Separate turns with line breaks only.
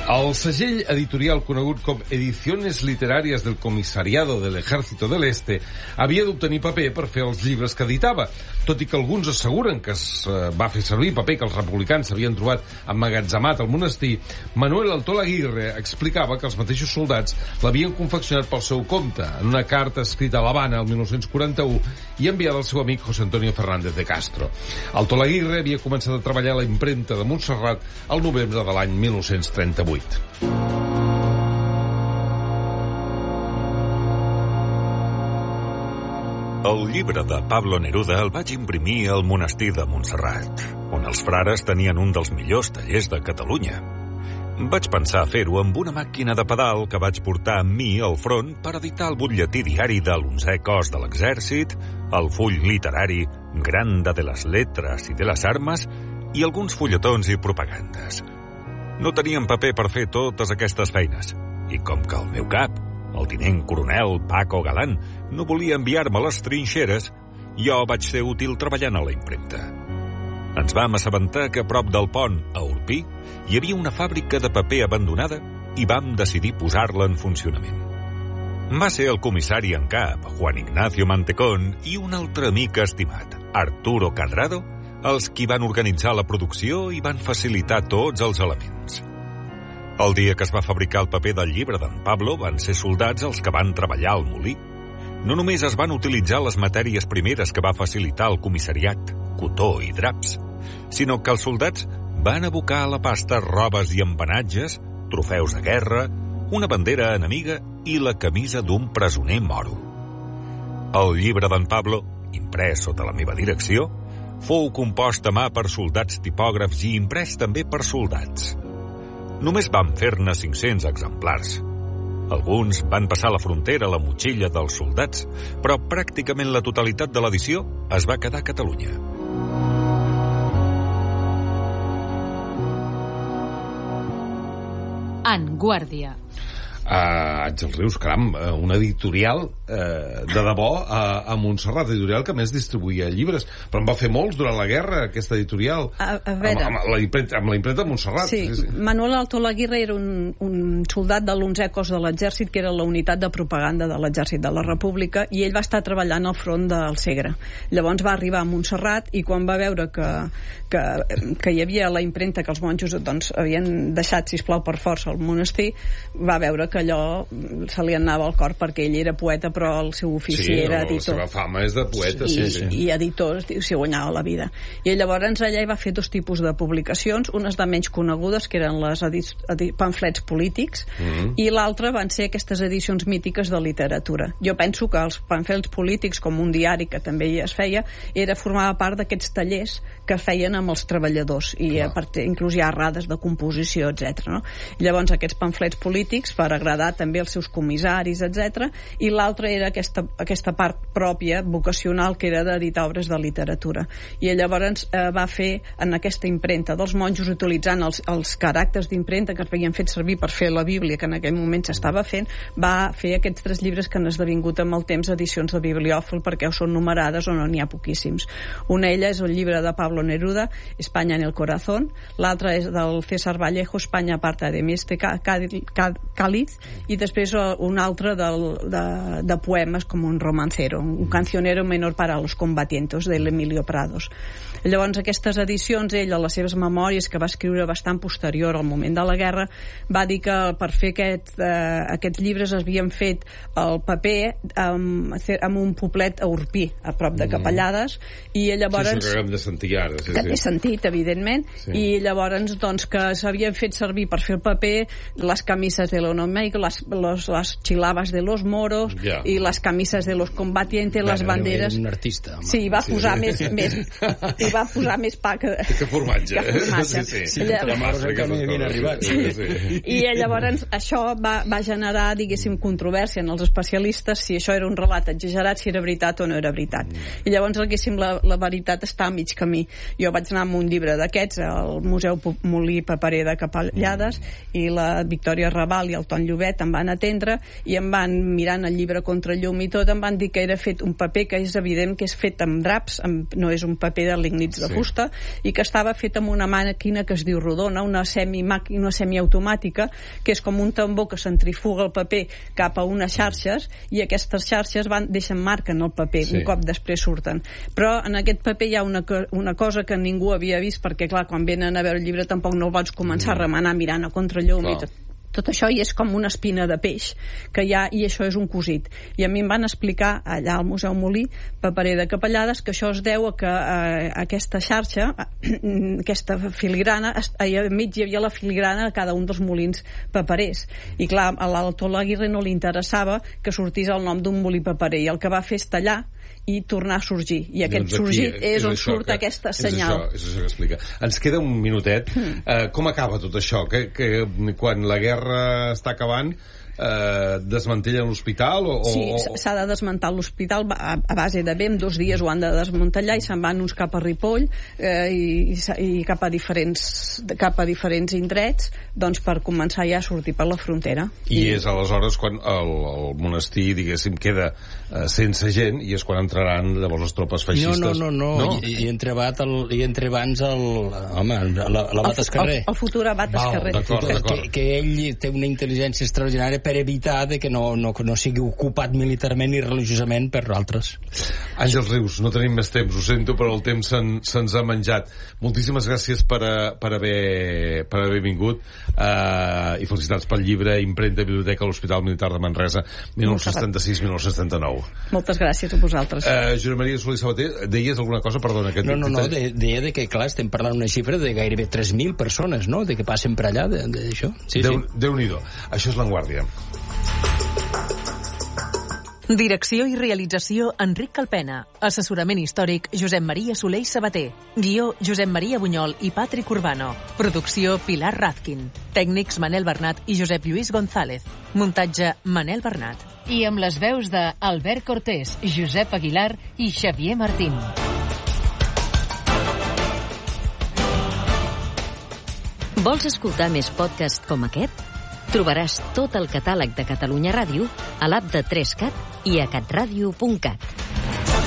El segell editorial conegut com Ediciones Literàries del Comissariado del Ejército del Este havia d'obtenir paper per fer els llibres que editava, tot i que alguns asseguren que es va fer servir paper que els republicans s'havien trobat emmagatzemat al monestir. Manuel Altolaguirre explicava que els mateixos soldats l'havien confeccionat pel seu compte en una carta escrita a l'Havana el 1941 i enviada al seu amic José Antonio Fernández de Castro. Altolaguirre havia començat a treballar a la impremta de Montserrat al novembre de l'any 1938.
El llibre de Pablo Neruda el vaig imprimir al monestir de Montserrat, on els frares tenien un dels millors tallers de Catalunya. Vaig pensar fer-ho amb una màquina de pedal que vaig portar amb mi al front per editar el butlletí diari de l'11è cos de l'exèrcit, el full literari Granda de les Letras i de les Armes i alguns fulletons i propagandes. No teníem paper per fer totes aquestes feines, i com que el meu cap, el tinent coronel Paco Galán, no volia enviar-me a les trinxeres, jo vaig ser útil treballant a la impremta. Ens vam assabentar que a prop del pont, a Orpí, hi havia una fàbrica de paper abandonada i vam decidir posar-la en funcionament. Va ser el comissari en cap, Juan Ignacio Mantecón, i un altre amic estimat, Arturo Cadrado, els qui van organitzar la producció i van facilitar tots els elements. El dia que es va fabricar el paper del llibre d'en Pablo van ser soldats els que van treballar al molí. No només es van utilitzar les matèries primeres que va facilitar el comissariat, cotó i draps, sinó que els soldats van abocar a la pasta robes i empenatges, trofeus de guerra, una bandera enemiga i la camisa d'un presoner moro. El llibre d'en Pablo, imprès sota la meva direcció, fou compost a mà per soldats tipògrafs i imprès també per soldats. Només vam fer-ne 500 exemplars. Alguns van passar la frontera a la motxilla dels soldats, però pràcticament la totalitat de l'edició es va quedar a Catalunya.
En Guàrdia.
Àngels Rius, caram, un editorial de debò a Montserrat, editorial que més distribuïa llibres, però en va fer molts durant la guerra, aquesta editorial, amb la impremta de Montserrat.
Sí. Manuel Altolaguirre era un soldat de l'11è cos de l'exèrcit, que era la unitat de propaganda de l'exèrcit de la República, i ell va estar treballant al front del Segre. Llavors va arribar a Montserrat i quan va veure que hi havia la impremta que els monjos havien deixat, sisplau, per força al monestir, va veure que allò se li anava al cor, perquè ell era poeta però el seu ofici era editor.
La seva fama és de poeta, sí.
I editor s'hi guanyava la vida. I llavors allà hi va fer dos tipus de publicacions, unes de menys conegudes, que eren les pamflets polítics, i l'altra van ser aquestes edicions mítiques de literatura. Jo penso que els pamflets polítics, com un diari que també es feia, formava part d'aquests tallers que feien amb els treballadors, i inclús hi ha errades de composició, etc. No? Llavors aquests pamflets polítics, per agradar també als seus comissaris, etc. I l'altra era aquesta part pròpia, vocacional, que era d'editar obres de literatura. I llavors va fer en aquesta impremta dels monjos, utilitzant els caràcters d'impremta que es havien fet servir per fer la Bíblia, que en aquell moment s'estava fent, va fer aquests 3 llibres que han esdevingut amb el temps edicions de bibliòfil, perquè són numerades o no n'hi ha poquíssims. Una d'elles és el llibre de Pablo Neruda, España en el corazón, l'altra és del César Vallejo, España aparta de mí este cáliz, i després un altre de poemes com un romancero, un cancionero menor para los combatientes, de l'Emilio Prados. Llavors aquestes edicions, ell a les seves memòries, que va escriure bastant posterior al moment de la guerra, va dir que per fer aquests llibres es havien fet el paper amb un poblet a Orpí, a prop de Capellades, i llavors...
Sí, això que acabem de sentir ara.
Que té sentit, evidentment, i llavors que s'havien fet servir per fer el paper les camises de l'Onomeic, les xilabas de los moros, i les camises de los combatientes, les banderes...
Un artista.
Sí, va posar més pa que
formatge.
Sí, llavors encara no hi havien arribat.
I llavors això va generar, diguéssim, controvèrsia en els especialistes si això era un relat exagerat, si era veritat o no era veritat. I llavors, diguéssim, la veritat està a mig camí. Jo vaig anar amb un llibre d'aquests al Museu Molí Paperer de Capellades, i la Victòria Raval i el Ton Llobet em van atendre i em van, mirant el llibre Contra llum i tot, em van dir que era fet un paper que és evident que és fet amb draps, no és un paper de lignits de fusta, i que estava fet amb una màquina que es diu rodona, una semiautomàtica, que és com un tambor que centrifuga el paper cap a unes xarxes, i aquestes xarxes deixen marca en el paper, un cop després surten. Però en aquest paper hi ha una cosa que ningú havia vist, perquè clar, quan venen a veure el llibre tampoc no el pots començar a remenar mirant a contrallum i tot això, i és com una espina de peix que hi ha, i això és un cosit. I a mi em van explicar allà al Museu Molí, paperer de Capellades, que això es deu a que aquesta xarxa, aquesta filigrana, allà enmig hi havia la filigrana a cada un dels molins paperers, i clar, a l'Alto Laguirre no li interessava que sortís el nom d'un molí paperer, i el que va fer és tallar i tornar a sorgir, i aquest sorgir és on surt aquesta senyal.
És això que explica. Ens queda un minutet. Com acaba tot això? Que quan la guerra està acabant desmantellen l'hospital?
Sí, s'ha de desmuntar l'hospital a base de en 2 dies ho han de desmuntallar, i se'n van uns cap a Ripoll i cap a diferents indrets, doncs per començar ja a sortir per la frontera.
I és aleshores quan el monestir, diguéssim, queda sense gent, i és quan entraran llavors les tropes feixistes.
No. I entre abans l'abat Escarrer.
El futur abat Escarrer.
D'acord.
Que ell té una intel·ligència extraordinària per evitar que no sigui ocupat militarment i religiosament per altres.
Àngels Rius, no tenim més temps, ho sento, però el temps se'ns ha menjat. Moltíssimes gràcies per haver vingut, i felicitats pel llibre Impremta Biblioteca a l'Hospital Militar de Manresa, 1976-1979.
Moltes gràcies a vosaltres.
Josep Maria Soler Sabater, deies alguna cosa? Perdona.
No, deia que, clar, estem parlant d'una xifra de gairebé 3.000 persones, no?, de que passen per allà, d'això.
Déu-n'hi-do. Això és L'Enguàrdia.
Direcció i realització Enric Calpena. Assessorament històric Josep Maria Soler Sabater. Guió Josep Maria Bunyol i Patrick Urbano. Producció Pilar Razkin. Tècnics Manel Bernat i Josep Lluís González. Muntatge Manel Bernat. I amb les veus de Albert Cortés, Josep Aguilar i Xavier Martín.
Vols escoltar més podcasts com aquest? Trobaràs tot el catàleg de Catalunya Ràdio a l'app de 3Cat i a catradio.cat.